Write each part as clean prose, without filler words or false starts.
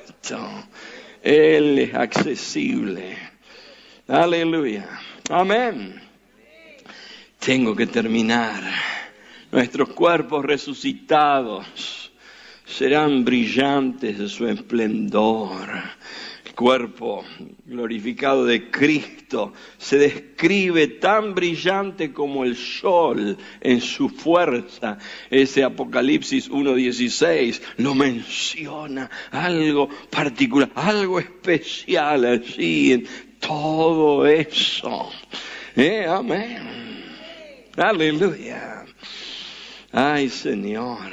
esto. Él es accesible. Aleluya. Amén. Tengo que terminar. Nuestros cuerpos resucitados serán brillantes de su esplendor. El cuerpo glorificado de Cristo se describe tan brillante como el sol en su fuerza. Ese Apocalipsis 1:16 lo menciona, algo particular, algo especial allí en todo eso. Amén. Aleluya. Ay, Señor.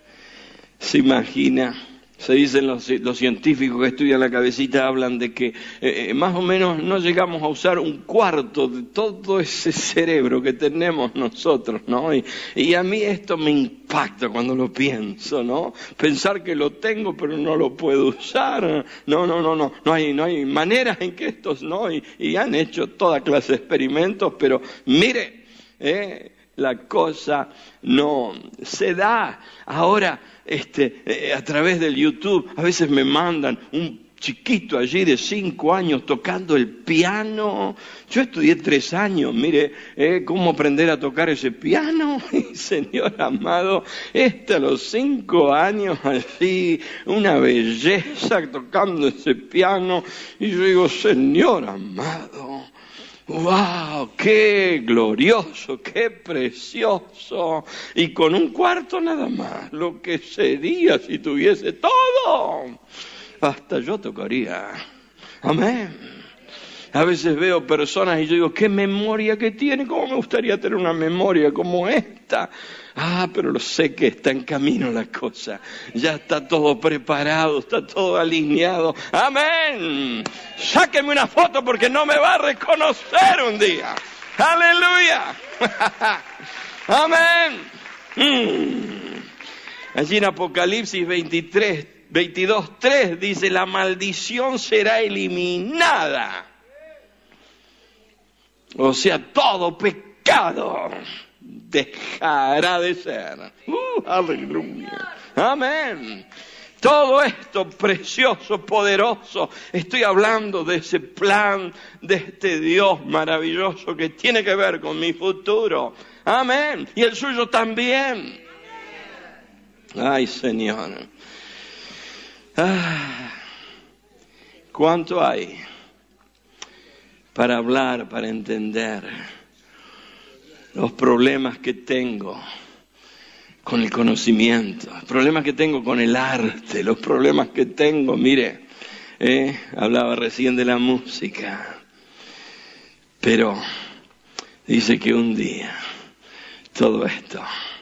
Se imagina, se dicen los científicos que estudian la cabecita, hablan de que más o menos no llegamos a usar un cuarto de todo ese cerebro que tenemos nosotros, ¿no? Y a mí esto me impacta cuando lo pienso, ¿no? Pensar que lo tengo pero no lo puedo usar. No hay maneras en que estos, ¿no? Y han hecho toda clase de experimentos, pero mire, la cosa no se da. Ahora, a través del YouTube, a veces me mandan un chiquito allí de 5 años tocando el piano. Yo estudié 3 años, mire, cómo aprender a tocar ese piano. Y, Señor amado, a los 5 años así, una belleza tocando ese piano. Y yo digo, Señor amado, ¡wow! ¡Qué glorioso! ¡Qué precioso! Y con un cuarto nada más, lo que sería si tuviese todo. Hasta yo tocaría. Amén. A veces veo personas y yo digo, ¿qué memoria que tiene? ¿Cómo me gustaría tener una memoria como esta? Pero lo sé que está en camino la cosa. Ya está todo preparado, está todo alineado. ¡Amén! Sáquenme una foto porque no me va a reconocer un día. ¡Aleluya! ¡Amén! Allí en Apocalipsis 22:3 dice, la maldición será eliminada. O sea, todo pecado dejará de ser. Aleluya. Amén. Todo esto precioso, poderoso. Estoy hablando de ese plan, de este Dios maravilloso que tiene que ver con mi futuro. Amén. Y el suyo también. Ay, Señor. ¿Cuánto hay para hablar, para entender los problemas que tengo con el conocimiento, los problemas que tengo con el arte, los problemas que tengo, mire, hablaba recién de la música, pero dice que un día todo esto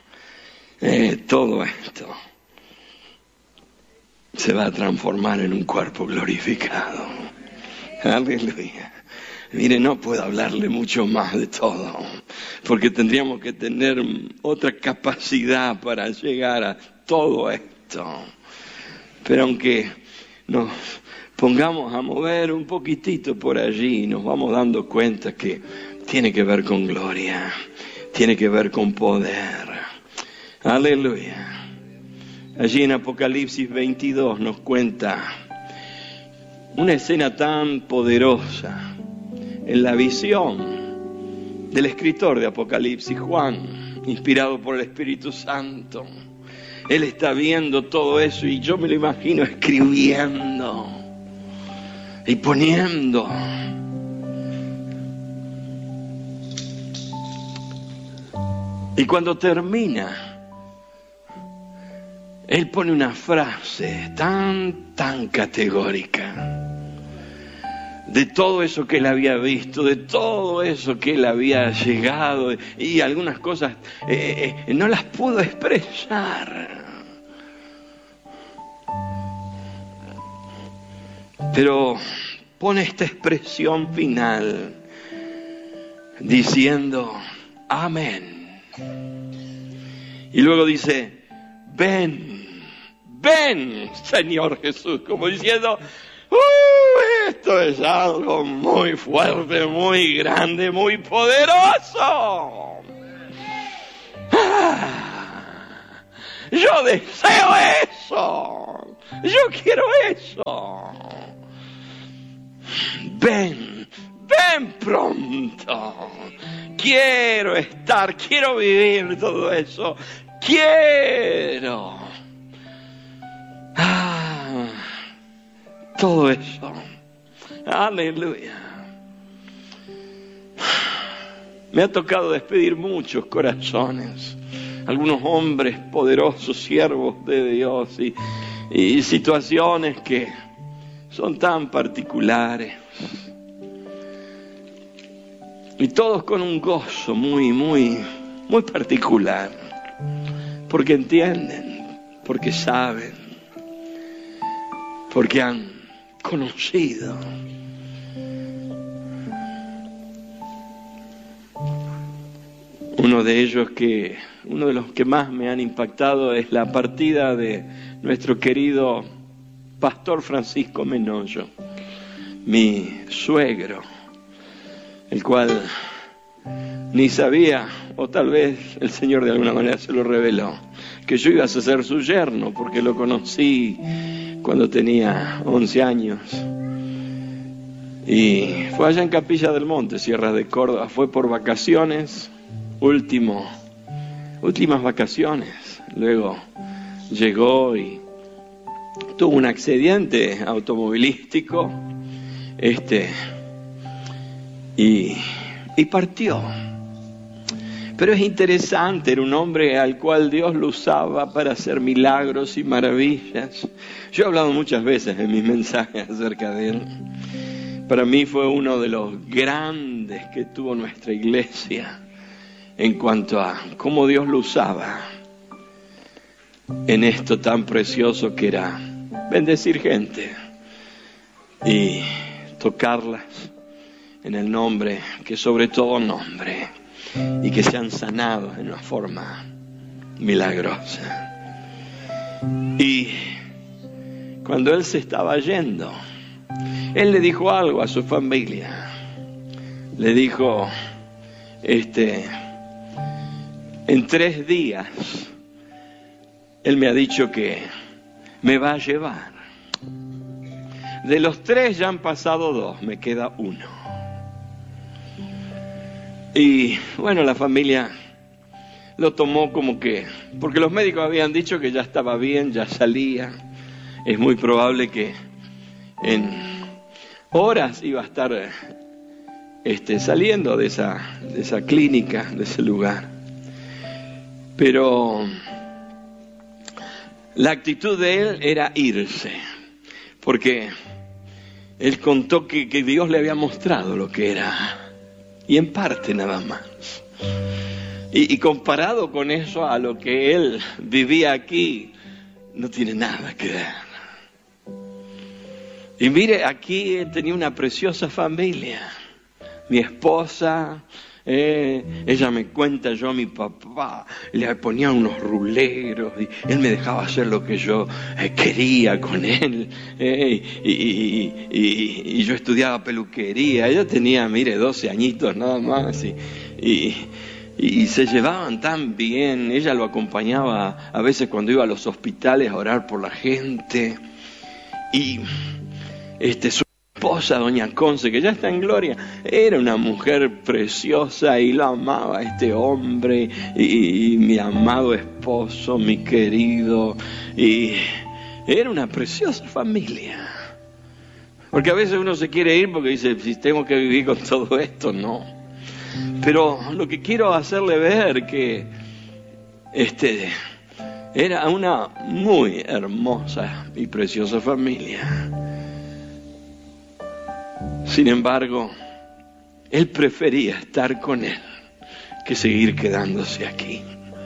se va a transformar en un cuerpo glorificado. Aleluya. Mire, no puedo hablarle mucho más de todo, porque tendríamos que tener otra capacidad para llegar a todo esto. Pero aunque nos pongamos a mover un poquitito por allí, nos vamos dando cuenta que tiene que ver con gloria, tiene que ver con poder. Aleluya. Allí en Apocalipsis 22 nos cuenta una escena tan poderosa en la visión del escritor de Apocalipsis, Juan, inspirado por el Espíritu Santo. Él está viendo todo eso y yo me lo imagino escribiendo y poniendo. Y cuando termina, él pone una frase tan categórica de todo eso que él había visto, de todo eso que él había llegado, y algunas cosas no las pudo expresar. Pero pone esta expresión final diciendo amén. Y luego dice, ven, Señor Jesús, como diciendo, esto es algo muy fuerte, muy grande, muy poderoso. Yo deseo eso. Yo quiero eso. Ven pronto. Quiero vivir todo eso. Quiero. Todo eso. Aleluya. Me ha tocado despedir muchos corazones. Algunos hombres poderosos, siervos de Dios y situaciones que son tan particulares. Y todos con un gozo muy, muy, muy particular. Porque entienden, porque saben, porque han conocido. Uno de los que más me han impactado es la partida de nuestro querido pastor Francisco Menoyo, mi suegro, el cual ni sabía, o tal vez el Señor de alguna manera se lo reveló, que yo iba a ser su yerno, porque lo conocí cuando tenía 11 años. Y fue allá en Capilla del Monte, Sierra de Córdoba, fue por vacaciones, últimas vacaciones. Luego llegó y tuvo un accidente automovilístico, y partió. Pero es interesante, era un hombre al cual Dios lo usaba para hacer milagros y maravillas. Yo he hablado muchas veces en mis mensajes acerca de él. Para mí fue uno de los grandes que tuvo nuestra iglesia en cuanto a cómo Dios lo usaba en esto tan precioso que era bendecir gente y tocarlas en el nombre, que sobre todo nombre, y que sean sanados en una forma milagrosa. Y cuando él se estaba yendo, él le dijo algo a su familia. Le dijo, en 3 días, él me ha dicho que me va a llevar. De los 3 ya han pasado 2, me queda 1. Y bueno, la familia lo tomó como que, porque los médicos habían dicho que ya estaba bien, ya salía. Es muy probable que en horas iba a estar saliendo de esa clínica, de ese lugar. Pero la actitud de él era irse, porque él contó que Dios le había mostrado lo que era, y en parte nada más. Y comparado con eso a lo que él vivía aquí, no tiene nada que ver. Y mire, aquí tenía una preciosa familia. Mi esposa, ella me cuenta, yo a mi papá le ponía unos ruleros y él me dejaba hacer lo que yo quería con él, y yo estudiaba peluquería. Ella tenía, mire, 12 añitos nada más, y se llevaban tan bien. Ella lo acompañaba a veces cuando iba a los hospitales a orar por la gente. Y su esposa, doña Conce, que ya está en gloria, era una mujer preciosa y la amaba este hombre, y mi amado esposo, mi querido, y era una preciosa familia. Porque a veces uno se quiere ir porque dice, si tengo que vivir con todo esto, no. Pero lo que quiero hacerle ver que era una muy hermosa y preciosa familia. Sin embargo, él prefería estar con él que seguir quedándose aquí.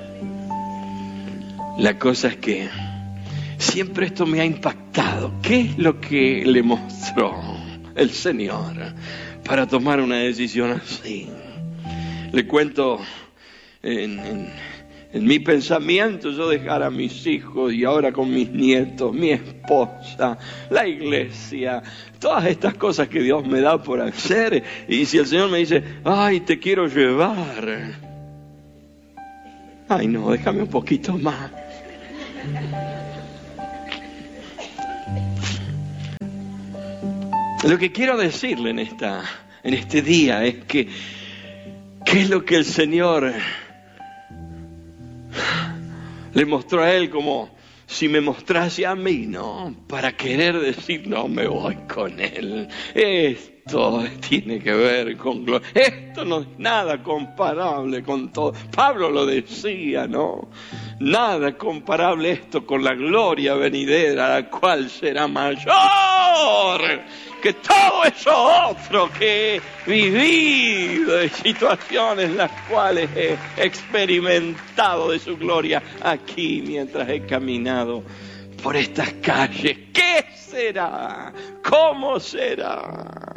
La cosa es que siempre esto me ha impactado. ¿Qué es lo que le mostró el Señor para tomar una decisión así? Le cuento, en mi pensamiento, yo dejar a mis hijos y ahora con mis nietos, mi esposa, la iglesia, todas estas cosas que Dios me da por hacer. Y si el Señor me dice, ay, te quiero llevar, ay no, déjame un poquito más. Lo que quiero decirle en este día es que ¿qué es lo que el Señor le mostró a él como si me mostrase a mí, ¿no? Para querer decir, no me voy con él. Esto tiene que ver con gloria. Esto no es nada comparable con todo. Pablo lo decía, ¿no? Nada comparable esto con la gloria venidera, la cual será mayor que todo eso otro que he vivido, de situaciones las cuales he experimentado de su gloria aquí mientras he caminado por estas calles. ¿Qué será? ¿Cómo será?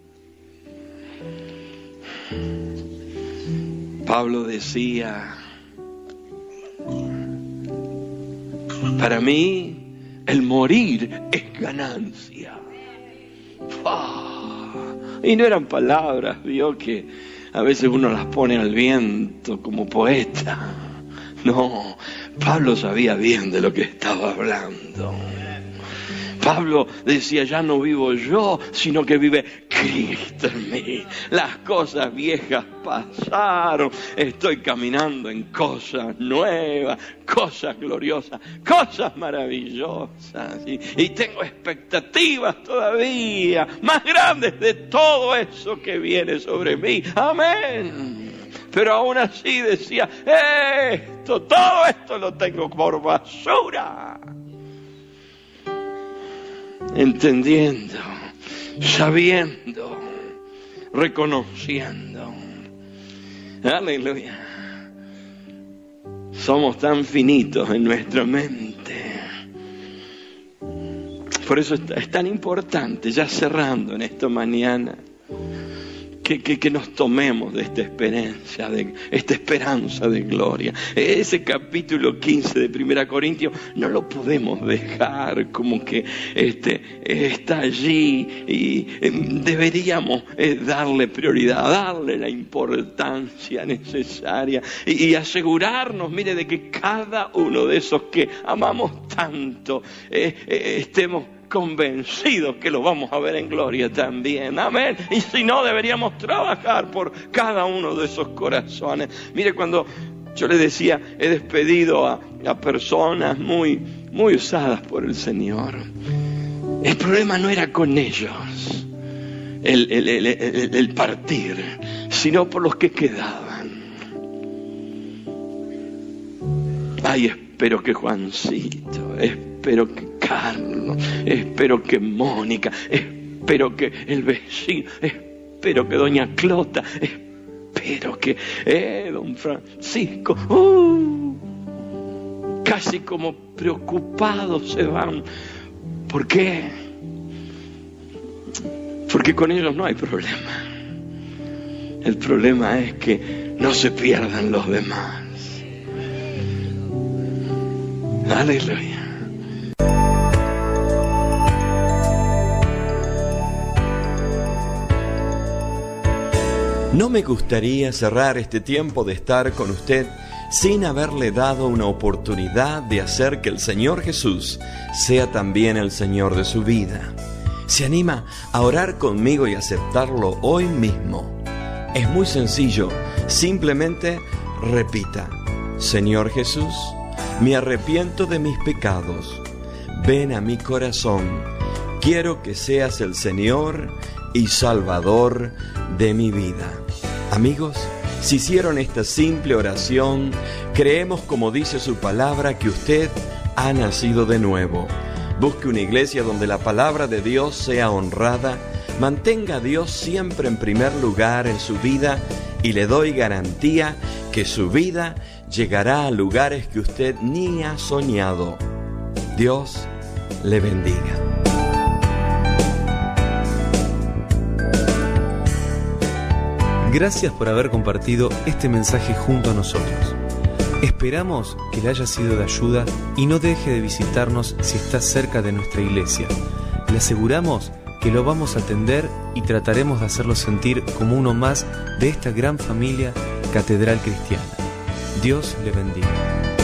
Pablo decía, para mí el morir es ganancia. Y no eran palabras, vio, que a veces uno las pone al viento como poeta. No, Pablo sabía bien de lo que estaba hablando. Pablo decía, ya no vivo yo, sino que vive Cristo en mí. Las cosas viejas pasaron, estoy caminando en cosas nuevas, cosas gloriosas, cosas maravillosas. Y tengo expectativas todavía más grandes de todo eso que viene sobre mí. Amén. Pero aún así decía, todo esto lo tengo por basura. Entendiendo, sabiendo, reconociendo. Aleluya. Somos tan finitos en nuestra mente. Por eso es tan importante, ya cerrando en esta mañana, que nos tomemos de esta esperanza de gloria. Ese capítulo 15 de 1 Corintios no lo podemos dejar como que está allí, y deberíamos darle prioridad, darle la importancia necesaria y asegurarnos, mire, de que cada uno de esos que amamos tanto estemos convencidos que lo vamos a ver en gloria también. Amén. Y si no, deberíamos trabajar por cada uno de esos corazones. Mire, cuando yo le decía, he despedido a personas muy, muy usadas por el Señor, el problema no era con ellos el partir, sino por los que quedaban. Ay, espero que Juancito, espero que Carlos, espero que Mónica, espero que el vecino, espero que doña Clota, espero que don Francisco, casi como preocupados se van. ¿Por qué? Porque con ellos no hay problema. El problema es que no se pierdan los demás. Aleluya. No me gustaría cerrar este tiempo de estar con usted sin haberle dado una oportunidad de hacer que el Señor Jesús sea también el Señor de su vida. ¿Se anima a orar conmigo y aceptarlo hoy mismo? Es muy sencillo, simplemente repita: Señor Jesús, me arrepiento de mis pecados, ven a mi corazón, quiero que seas el Señor y Salvador de mi vida. Amigos, si hicieron esta simple oración, creemos, como dice su palabra, que usted ha nacido de nuevo. Busque una iglesia donde la palabra de Dios sea honrada, mantenga a Dios siempre en primer lugar en su vida y le doy garantía que su vida llegará a lugares que usted ni ha soñado. Dios le bendiga. Gracias por haber compartido este mensaje junto a nosotros. Esperamos que le haya sido de ayuda y no deje de visitarnos si está cerca de nuestra iglesia. Le aseguramos que lo vamos a atender y trataremos de hacerlo sentir como uno más de esta gran familia Catedral Cristiana. Dios le bendiga.